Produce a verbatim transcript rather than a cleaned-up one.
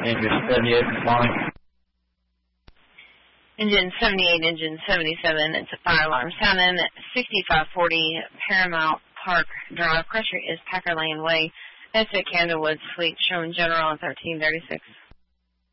Engine seventy-eight, morning. Engine seventy-eight, engine seventy-seven, it's a fire alarm sounding at sixty-five forty Paramount Park Drive. Pressure is Packer Lane Way. That's at Candlewood Suite, showing general on thirteen thirty-six.